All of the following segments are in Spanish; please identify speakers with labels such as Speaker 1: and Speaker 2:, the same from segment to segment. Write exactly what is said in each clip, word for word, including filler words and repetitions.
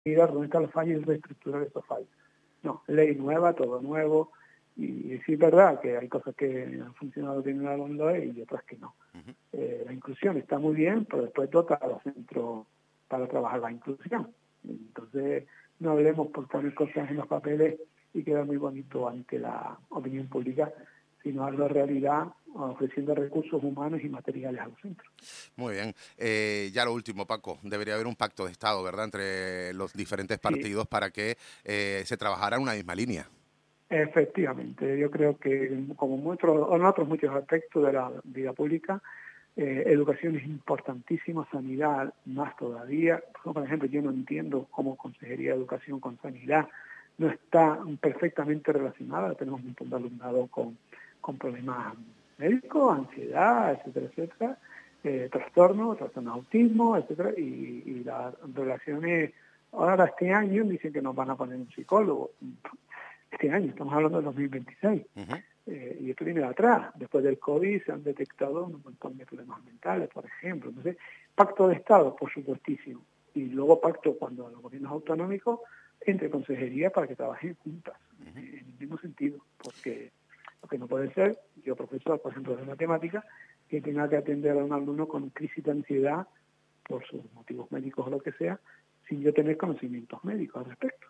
Speaker 1: mirar dónde están los fallos y reestructurar esos fallos. No, ley nueva, todo nuevo, y, y sí es verdad que hay cosas que han funcionado bien en la LOMLOE y otras que no. Uh-huh. Eh, la inclusión está muy bien, pero después toca a los centros para trabajar la inclusión. Entonces, no hablemos por poner cosas en los papeles y quedar muy bonito ante la opinión pública, sino algo de realidad, ofreciendo recursos humanos y materiales a los centros.
Speaker 2: Muy bien. Eh, ya lo último, Paco, debería haber un pacto de Estado, ¿verdad?, entre los diferentes partidos, sí, para que eh, se trabajara en una misma línea.
Speaker 1: Efectivamente, yo creo que como muchos, en otros muchos aspectos de la vida pública, eh, educación es importantísima, sanidad más todavía. Por ejemplo, yo no entiendo cómo Consejería de Educación con Sanidad no está perfectamente relacionada. Tenemos un montón de alumnado con, con problemas médicos, ansiedad, etcétera, etcétera, eh, trastornos, trastorno de autismo, etcétera, y, y las relaciones, ahora este año dicen que nos van a poner un psicólogo. Este año, estamos hablando del dos mil veintiséis, uh-huh. eh, y esto viene de atrás. Después del COVID se han detectado un montón de problemas mentales, por ejemplo. Entonces, pacto de Estado, por supuestísimo, y luego pacto cuando los gobiernos autonómicos entre consejerías para que trabajen juntas, uh-huh. en el mismo sentido, porque lo que no puede ser, yo profesor, por ejemplo, de matemáticas, que tenga que atender a un alumno con crisis de ansiedad por sus motivos médicos o lo que sea, sin yo tener conocimientos médicos al respecto.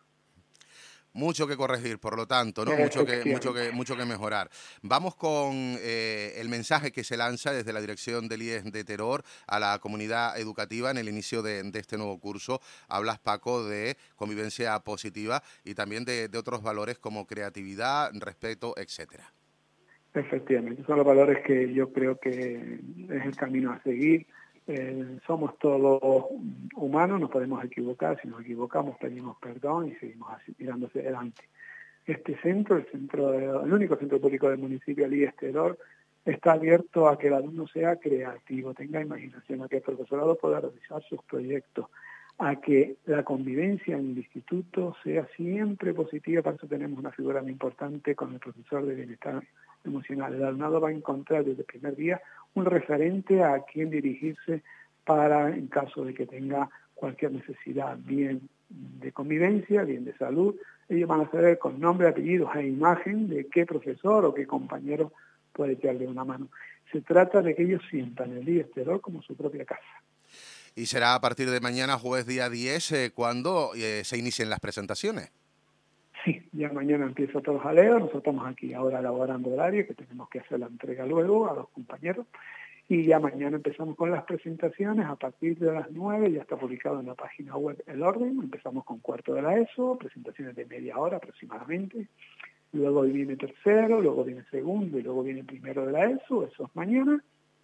Speaker 2: Mucho que corregir, por lo tanto, ¿no? Mucho que, mucho que, mucho que mejorar. Vamos con eh, el mensaje que se lanza desde la dirección del I E S de Teror a la comunidad educativa en el inicio de, de este nuevo curso. Hablas, Paco, de convivencia positiva y también de, de otros valores como creatividad, respeto, etcétera.
Speaker 1: Efectivamente, son los valores que yo creo que es el camino a seguir. Eh, somos todos humanos, nos podemos equivocar, si nos equivocamos pedimos perdón y seguimos así, mirando hacia adelante. Este centro, el centro de, el único centro público del municipio, el I E S Teror, está abierto a que el alumno sea creativo, tenga imaginación, a que el profesorado pueda realizar sus proyectos, a que la convivencia en el instituto sea siempre positiva. Para eso tenemos una figura muy importante con el profesor de bienestar emocional. El alumnado va a encontrar desde el primer día un referente a quien dirigirse para, en caso de que tenga cualquier necesidad, bien de convivencia, bien de salud. Ellos van a saber con nombre, apellidos e imagen de qué profesor o qué compañero puede echarle una mano. Se trata de que ellos sientan el I E S Teror como su propia casa.
Speaker 2: Y será a partir de mañana, jueves día diez, eh, cuando eh, se inicien las presentaciones.
Speaker 1: Sí, ya mañana empieza todo el jaleo. Nosotros estamos aquí ahora elaborando horario, que tenemos que hacer la entrega luego a los compañeros. Y ya mañana empezamos con las presentaciones. A partir de las nueve ya está publicado en la página web el orden. Empezamos con cuarto de la ESO, presentaciones de media hora aproximadamente. Luego viene tercero, luego viene segundo y luego viene primero de la ESO. Eso es mañana.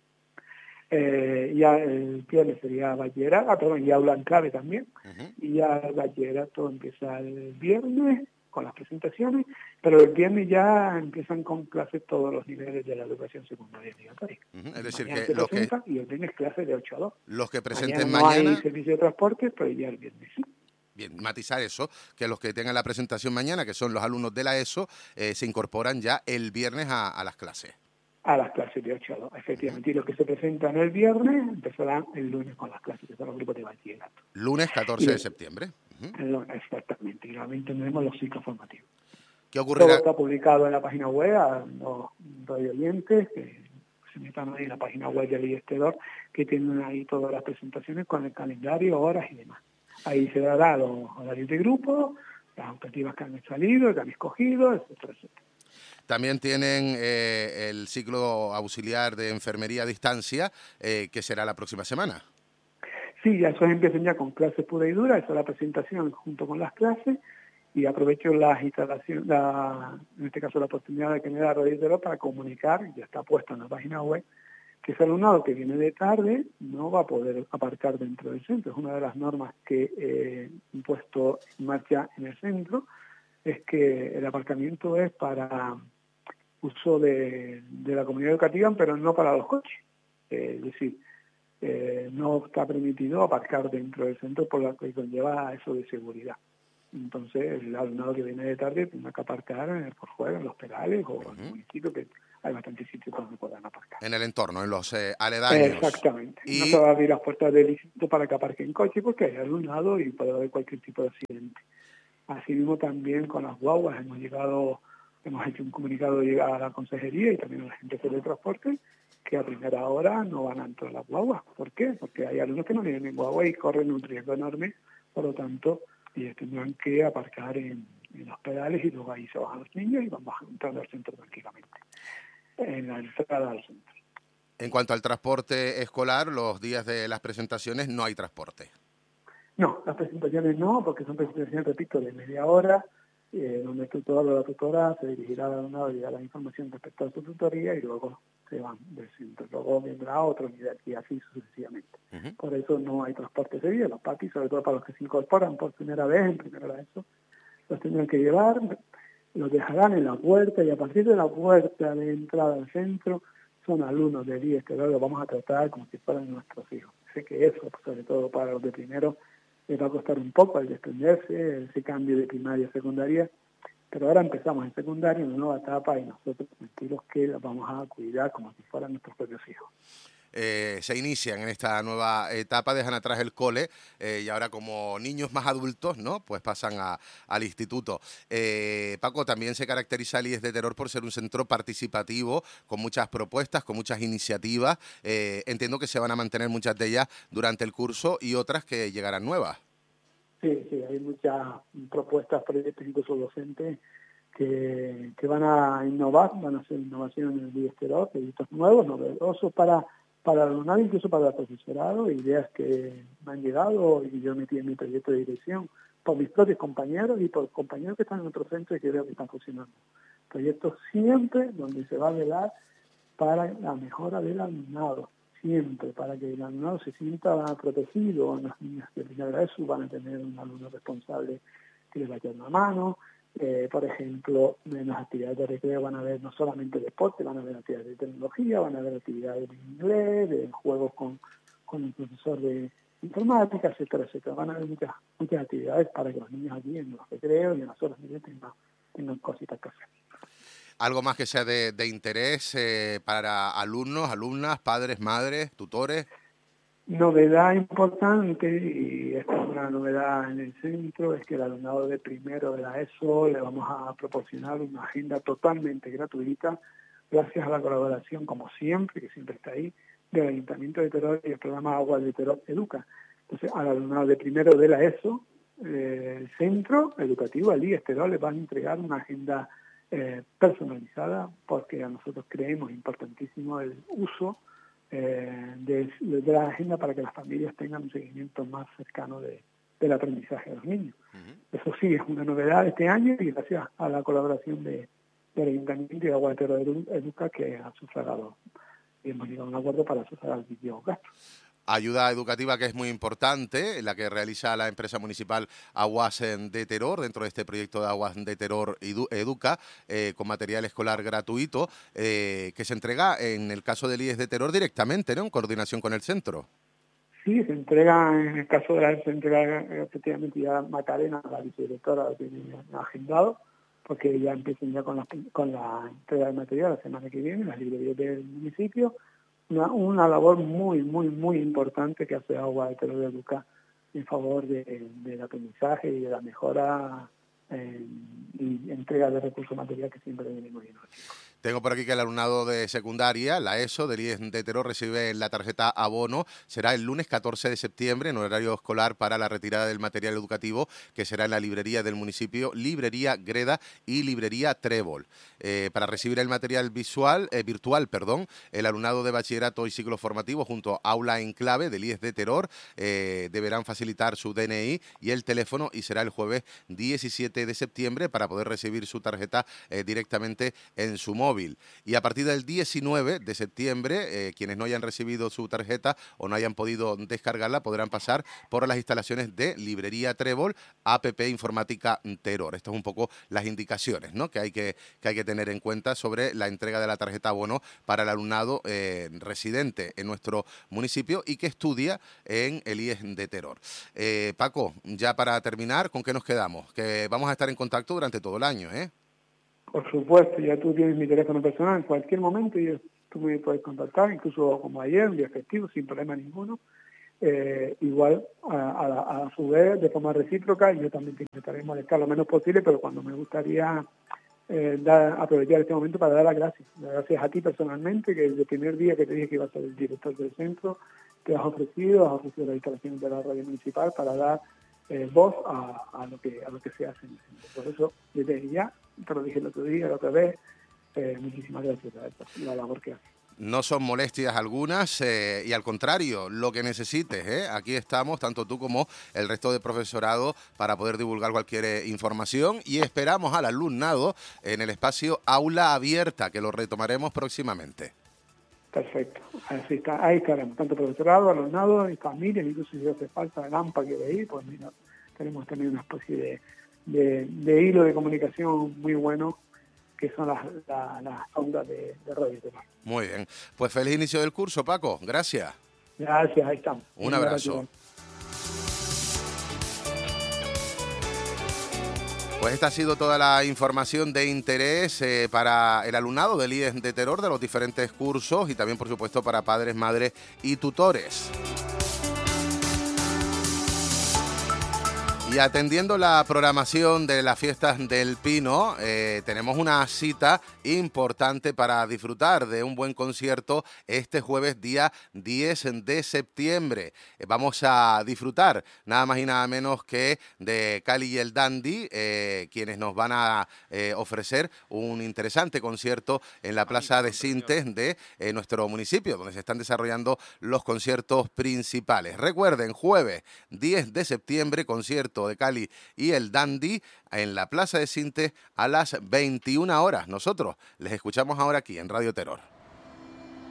Speaker 1: Eh, ya el viernes sería bachillerato, ah, perdón, y aula en clave también. Uh-huh. Y ya el bachillerato empieza el viernes con las presentaciones, pero el viernes ya empiezan con clases todos los niveles de la educación secundaria obligatoria.
Speaker 2: Uh-huh. Es decir,
Speaker 1: mañana
Speaker 2: que
Speaker 1: se
Speaker 2: los
Speaker 1: presenta
Speaker 2: que
Speaker 1: y el viernes clase de ocho a dos.
Speaker 2: Los que presenten
Speaker 1: mañana no
Speaker 2: mañana...
Speaker 1: hay servicio de transporte, pero ya el viernes sí.
Speaker 2: Bien, matizar eso, que los que tengan la presentación mañana, que son los alumnos de la ESO, eh, se incorporan ya el viernes a, a las clases.
Speaker 1: A las clases de ocho a dos, efectivamente. Uh-huh. Y los que se presentan el viernes empezarán el lunes con las clases, que son los grupos de bachillerato.
Speaker 2: Lunes catorce de septiembre.
Speaker 1: Uh-huh. Exactamente, y realmente tendremos los ciclos formativos.
Speaker 2: ¿Qué ocurrirá?
Speaker 1: Todo está publicado en la página web a los radio oyentes que se metan ahí en la página web del I E S Teror, que tienen ahí todas las presentaciones con el calendario, horas y demás. Ahí se dará los horarios de grupo, las optativas que han salido, que han escogido, etcétera, etcétera.
Speaker 2: También tienen eh, el ciclo auxiliar de enfermería a distancia, eh, que será la próxima semana.
Speaker 1: Sí, ya esos empiezan ya con clases pura y dura, esa es la presentación junto con las clases, y aprovecho la instalación, la, en este caso la oportunidad de que me da Radio Teror para comunicar, ya está puesto en la página web, que ese alumnado que viene de tarde no va a poder aparcar dentro del centro. Es una de las normas que eh, he puesto en marcha en el centro, es que el aparcamiento es para uso de, de la comunidad educativa, pero no para los coches. Eh, es decir, eh, no está permitido aparcar dentro del centro por lo que conlleva eso de seguridad. Entonces, el alumnado que viene de tarde tendrá que aparcar por fuera, en los perales o en el municipio que hay bastantes sitios donde puedan aparcar.
Speaker 2: En el entorno, en los eh, aledaños.
Speaker 1: Exactamente.
Speaker 2: Y...
Speaker 1: no se va a abrir las puertas del instituto para que aparquen coche porque hay alumnado y puede haber cualquier tipo de accidente. Asimismo también con las guaguas hemos llegado, hemos hecho un comunicado a la consejería y también a la gente de transporte que a primera hora no van a entrar las guaguas. ¿Por qué? Porque hay alumnos que no vienen en guagua y corren un riesgo enorme, por lo tanto ellos tendrán que aparcar en, en los pedales y luego ahí se bajan los niños y van entrando al centro tranquilamente, en la entrada al centro.
Speaker 2: En cuanto al transporte escolar, los días de las presentaciones no hay transporte.
Speaker 1: No, las presentaciones no, porque son presentaciones, repito, de media hora, eh, donde el tutor o la tutora se dirigirá al alumnado y dará la información respecto a su tutoría y luego se van del centro. Luego vendrá otro unidad y así sucesivamente. Uh-huh. Por eso no hay transporte ese día. Los papis, sobre todo para los que se incorporan por primera vez, en primera vez eso, los tendrán que llevar, los dejarán en la puerta y a partir de la puerta de entrada al centro son alumnos de día que los vamos a tratar como si fueran nuestros hijos. Sé que eso, sobre todo para los de primero, les va a costar un poco al desprenderse, ese cambio de primaria a secundaria, pero ahora empezamos en secundaria, una nueva etapa y nosotros tranquilos que los vamos a cuidar como si fueran nuestros propios hijos.
Speaker 2: Eh, se inician en esta nueva etapa, dejan atrás el cole eh, y ahora como niños más adultos, ¿no? Pues pasan a, al instituto. Eh, Paco, también se caracteriza el I E S de Teror por ser un centro participativo, con muchas propuestas, con muchas iniciativas. Eh, entiendo que se van a mantener muchas de ellas durante el curso y otras que llegarán nuevas.
Speaker 1: Sí, sí, hay muchas propuestas, proyectos incluso docentes que, que van a innovar, van a hacer innovación en el I E S de Teror, proyectos nuevos, novedosos para para el alumnado, incluso para el profesorado, ideas que me han llegado y yo metí en mi proyecto de dirección por mis propios compañeros y por compañeros que están en otro centro y que veo que están funcionando. Proyectos siempre donde se va a velar para la mejora del alumnado, siempre, para que el alumnado se sienta protegido. Las niñas de primera ESO van a tener un alumno responsable que les va a echar una mano. Eh, por ejemplo, en las actividades de recreo van a haber no solamente deporte, van a haber actividades de tecnología, van a haber actividades de inglés, de juegos con, con el profesor de informática, etcétera, etcétera. Van a haber muchas, muchas actividades para que los niños aquí en los recreos y en las horas libres tengan, tengan cositas que hacer.
Speaker 2: ¿Algo más que sea de, de interés eh, para alumnos, alumnas, padres, madres, tutores?
Speaker 1: Novedad importante, y esta es una novedad en el centro, es que el alumnado de primero de la ESO le vamos a proporcionar una agenda totalmente gratuita, gracias a la colaboración, como siempre, que siempre está ahí, del Ayuntamiento de Teror y el programa Agua de Teror Educa. Entonces, al alumnado de primero de la ESO, eh, el centro educativo, el I E S Teror, les van a entregar una agenda eh, personalizada, porque a nosotros creemos importantísimo el uso Eh, de, de la agenda para que las familias tengan un seguimiento más cercano de, del aprendizaje de los niños. Uh-huh. Eso sí, es una novedad de este año y gracias a la colaboración de, del Ayuntamiento y de Agua de Teror Educa, que ha sufragado y hemos llegado a un acuerdo para sufragar dichos gastos.
Speaker 2: Ayuda educativa que es muy importante, la que realiza la empresa municipal Aguas de Teror, dentro de este proyecto de Aguas de Teror Educa, eh, con material escolar gratuito, eh, que se entrega en el caso del I E S de Teror directamente, ¿no?, en coordinación con el centro.
Speaker 1: Sí, se entrega, en el caso de la se entrega efectivamente ya Macarena, la vicedirectora, tiene agendado, porque ya empiezan ya con la, con la entrega de material la semana que viene, las librerías del municipio. Una, una labor muy, muy, muy importante que hace Agua de Teror Educa en favor de, del aprendizaje y de la mejora eh, y entrega de recursos materiales que siempre venimos viendo.
Speaker 2: Tengo por aquí que el alumnado de secundaria, la ESO, del I E S de Teror, recibe la tarjeta abono. Será el lunes catorce de septiembre, en horario escolar, para la retirada del material educativo, que será en la librería del municipio, Librería Greda y Librería Trébol. Eh, para recibir el material visual, eh, virtual, perdón, el alumnado de bachillerato y ciclo formativo, junto a Aula en Clave del I E S de Teror, eh, deberán facilitar su D N I y el teléfono, y será el jueves diecisiete de septiembre para poder recibir su tarjeta eh, directamente en su móvil. Y a partir del diecinueve de septiembre, eh, quienes no hayan recibido su tarjeta o no hayan podido descargarla, podrán pasar por las instalaciones de Librería Trébol, A P P Informática Teror. Estas son un poco las indicaciones, ¿no?, que hay que, que hay que tener en cuenta sobre la entrega de la tarjeta abono para el alumnado eh, residente en nuestro municipio y que estudia en el I E S de Teror. Eh, Paco, ya para terminar, ¿con qué nos quedamos? Que vamos a estar en contacto durante todo el año, ¿eh?
Speaker 1: Por supuesto, ya tú tienes mi teléfono personal en cualquier momento y tú me puedes contactar, incluso como ayer, un día festivo, sin problema ninguno. Eh, igual, a, a, a su vez, de forma recíproca, yo también te intentaré molestar lo menos posible, pero cuando me gustaría eh, dar, aprovechar este momento para dar las gracias. Las gracias a ti personalmente, que desde el primer día que te dije que ibas a ser el director del centro, te has ofrecido, has ofrecido las instalaciones de la radio municipal para dar eh, voz a, a, lo que, a lo que se hace en el centro. Por eso, desde ya, te lo dije el otro día, la otra vez, eh, muchísimas gracias a la labor que haces.
Speaker 2: No son molestias algunas eh, y al contrario, lo que necesites, ¿eh? Aquí estamos, tanto tú como el resto del profesorado, para poder divulgar cualquier eh, información y esperamos al alumnado en el espacio Aula Abierta, que lo retomaremos próximamente.
Speaker 1: Perfecto, así está, ahí estaremos, tanto profesorado, alumnado y familias, incluso si hace falta el AMPA que de ir, pues mira, tenemos también una especie de, de, de hilo de comunicación muy bueno, que son las, las, las ondas de, de radio.
Speaker 2: Muy bien. Pues feliz inicio del curso, Paco. Gracias.
Speaker 1: Gracias, ahí estamos.
Speaker 2: Un abrazo. Pues esta ha sido toda la información de interés eh, para el alumnado del I E S de Teror, de los diferentes cursos y también, por supuesto, para padres, madres y tutores. Y atendiendo la programación de las fiestas del Pino, eh, tenemos una cita importante para disfrutar de un buen concierto este jueves día diez de septiembre. Eh, vamos a disfrutar nada más y nada menos que de Cali y el Dandy, eh, quienes nos van a eh, ofrecer un interesante concierto en la Plaza de Sintes de eh, nuestro municipio, donde se están desarrollando los conciertos principales. Recuerden, jueves diez de septiembre, concierto de Cali y el Dandy en la Plaza de Sintes a las veintiuna horas. Nosotros les escuchamos ahora aquí en Radio Teror.